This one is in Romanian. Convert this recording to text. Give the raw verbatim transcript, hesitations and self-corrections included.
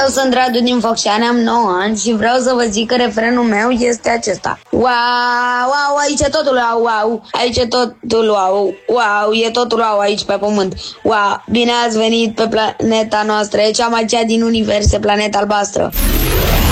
sunt Radu din Focșani, am nouă ani și vreau să vă zic că refrenul meu este acesta. Wow, wow, aici e totul wow, wow, aici e totul wow, wow, e totul wow aici pe pământ. Wow, bine ați venit pe planeta noastră, e cea mai cea din univers, e planeta albastră.